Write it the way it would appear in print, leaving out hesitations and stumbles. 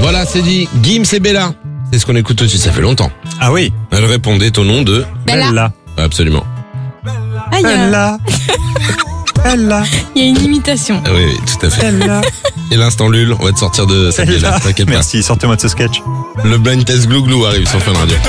Voilà, c'est dit. Gims et Bella. C'est ce qu'on écoute aussi, ça fait longtemps. Ah oui. Elle répondait au nom de... Bella. Absolument. Ah, il y a une imitation. Ah oui, tout à fait. Et l'instant Lul, on va te sortir de cette galère, t'inquiète pas. Merci, sortez-moi de ce sketch. Le blind test glouglou arrive sur Fun Radio.